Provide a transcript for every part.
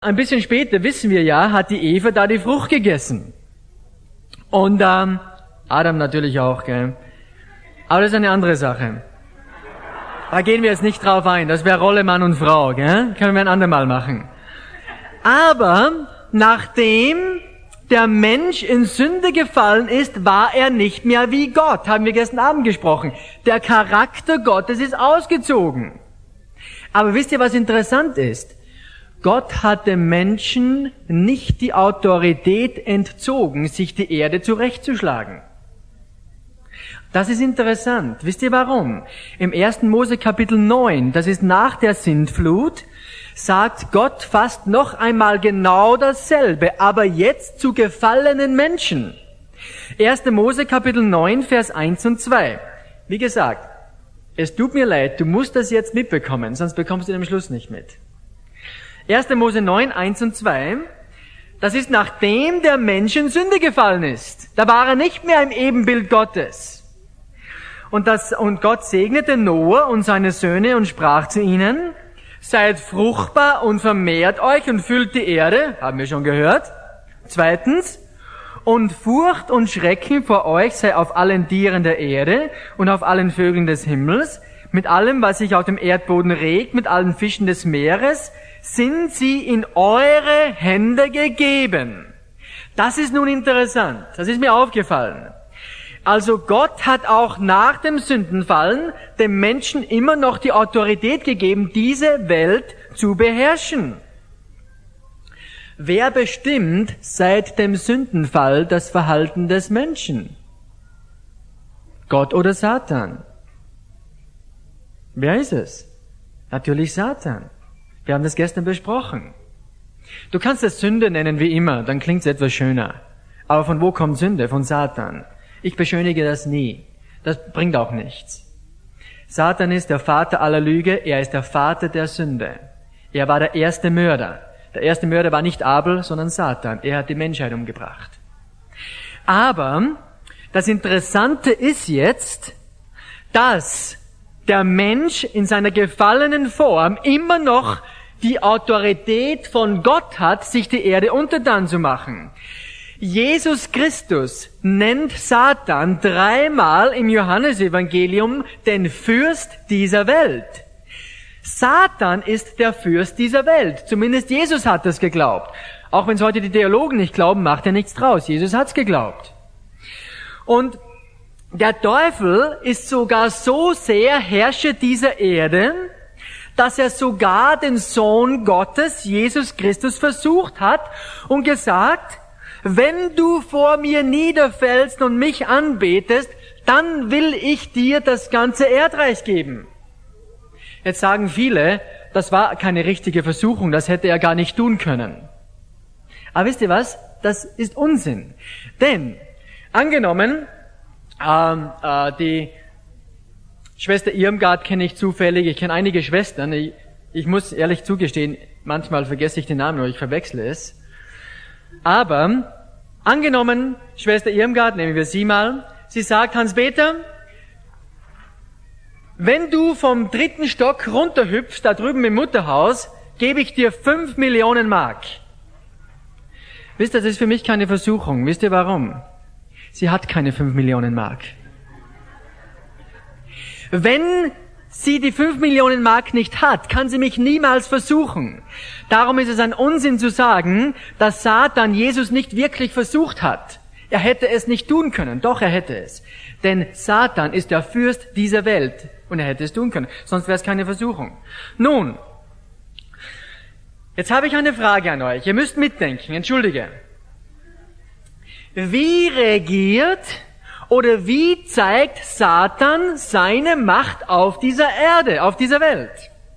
Ein bisschen später, wissen wir ja, hat die Eva da die Frucht gegessen. Und Adam natürlich auch, gell? Aber das ist eine andere Sache. Da gehen wir jetzt nicht drauf ein. Das wäre Rolle Mann und Frau, gell? Können wir ein andermal machen. Aber nachdem der Mensch in Sünde gefallen ist, war er nicht mehr wie Gott. Haben wir gestern Abend gesprochen. Der Charakter Gottes ist ausgezogen. Aber wisst ihr, was interessant ist? Gott hat dem Menschen nicht die Autorität entzogen, sich die Erde zurechtzuschlagen. Das ist interessant. Wisst ihr warum? Im 1. Mose Kapitel 9, das ist nach der Sintflut, sagt Gott fast noch einmal genau dasselbe, aber jetzt zu gefallenen Menschen. 1. Mose Kapitel 9, Vers 1 und 2. Wie gesagt, es tut mir leid, du musst das jetzt mitbekommen, sonst bekommst du den am Schluss nicht mit. 1. Mose 9, 1 und 2, das ist nachdem der Mensch in Sünde gefallen ist. Da war er nicht mehr im Ebenbild Gottes. Und Gott segnete Noah und seine Söhne und sprach zu ihnen, seid fruchtbar und vermehrt euch und füllt die Erde, haben wir schon gehört. Zweitens, und Furcht und Schrecken vor euch sei auf allen Tieren der Erde und auf allen Vögeln des Himmels, mit allem, was sich auf dem Erdboden regt, mit allen Fischen des Meeres, sind sie in eure Hände gegeben. Das ist nun interessant. Das ist mir aufgefallen. Also Gott hat auch nach dem Sündenfallen dem Menschen immer noch die Autorität gegeben, diese Welt zu beherrschen. Wer bestimmt seit dem Sündenfall das Verhalten des Menschen? Gott oder Satan? Wer ist es? Natürlich Satan. Wir haben das gestern besprochen. Du kannst es Sünde nennen wie immer, dann klingt es etwas schöner. Aber von wo kommt Sünde? Von Satan. Ich beschönige das nie. Das bringt auch nichts. Satan ist der Vater aller Lüge, er ist der Vater der Sünde. Er war der erste Mörder. Der erste Mörder war nicht Abel, sondern Satan. Er hat die Menschheit umgebracht. Aber das Interessante ist jetzt, dass der Mensch in seiner gefallenen Form immer noch die Autorität von Gott hat, sich die Erde untertan zu machen. Jesus Christus nennt Satan 3-mal im Johannesevangelium den Fürst dieser Welt. Satan ist der Fürst dieser Welt. Zumindest Jesus hat das geglaubt. Auch wenn es heute die Theologen nicht glauben, macht er nichts draus. Jesus hat's geglaubt. Und der Teufel ist sogar so sehr Herrscher dieser Erde, dass er sogar den Sohn Gottes, Jesus Christus, versucht hat und gesagt, wenn du vor mir niederfällst und mich anbetest, dann will ich dir das ganze Erdreich geben. Jetzt sagen viele, das war keine richtige Versuchung, das hätte er gar nicht tun können. Aber wisst ihr was? Das ist Unsinn. Denn, angenommen, die Schwester Irmgard kenne ich zufällig, ich kenne einige Schwestern, ich muss ehrlich zugestehen, manchmal vergesse ich den Namen oder ich verwechsle es. Aber, angenommen, Schwester Irmgard, nehmen wir sie mal, sie sagt, Hans-Peter, wenn du vom 3. Stock runterhüpfst, da drüben im Mutterhaus, gebe ich dir 5 Millionen Mark. Wisst ihr, das ist für mich keine Versuchung. Wisst ihr warum? Sie hat keine 5 Millionen Mark. Wenn sie die 5 Millionen Mark nicht hat, kann sie mich niemals versuchen. Darum ist es ein Unsinn zu sagen, dass Satan Jesus nicht wirklich versucht hat. Er hätte es nicht tun können. Doch, er hätte es. Denn Satan ist der Fürst dieser Welt. Und er hätte es tun können. Sonst wäre es keine Versuchung. Nun, jetzt habe ich eine Frage an euch. Ihr müsst mitdenken. Entschuldige. Wie regiert oder wie zeigt Satan seine Macht auf dieser Erde, auf dieser Welt?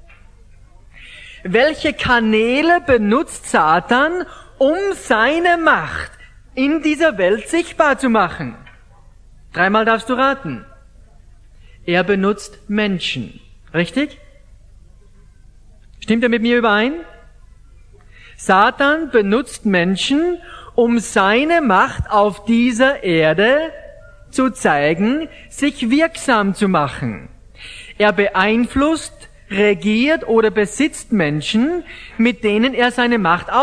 Welche Kanäle benutzt Satan, um seine Macht in dieser Welt sichtbar zu machen? 3-mal darfst du raten. Er benutzt Menschen. Richtig? Stimmt er mit mir überein? Satan benutzt Menschen, um seine Macht auf dieser Erde zu zeigen, sich wirksam zu machen. Er beeinflusst regiert oder besitzt Menschen, mit denen er seine Macht